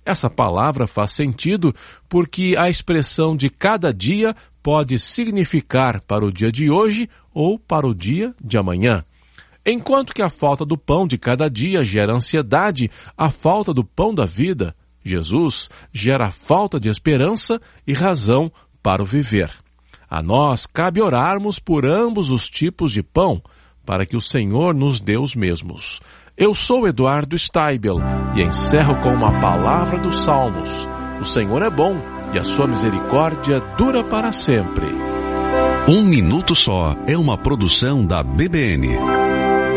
Essa palavra faz sentido porque a expressão de cada dia pode significar para o dia de hoje ou para o dia de amanhã. Enquanto que a falta do pão de cada dia gera ansiedade, a falta do pão da vida, Jesus, gera falta de esperança e razão para o viver. A nós cabe orarmos por ambos os tipos de pão, para que o Senhor nos dê os mesmos. Eu sou Eduardo Steibel e encerro com uma palavra dos Salmos. O Senhor é bom e a sua misericórdia dura para sempre. Um Minuto Só é uma produção da BBN.